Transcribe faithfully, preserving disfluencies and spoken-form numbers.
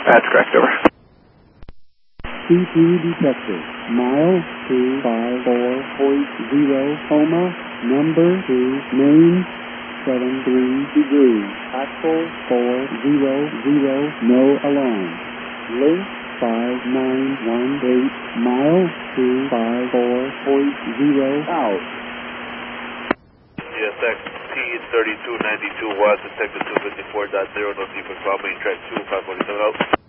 That's correct, over. C T detected. Mile two five four point zero, Homa, number two, main, seven three degrees. Axle four zero zero, no alarm. Link five nine one eight, mile two five four point zero, out. C S X T thirty-two ninety-two, was detected two fifty-four point zero, no deeper, following track two, five forty-seven out.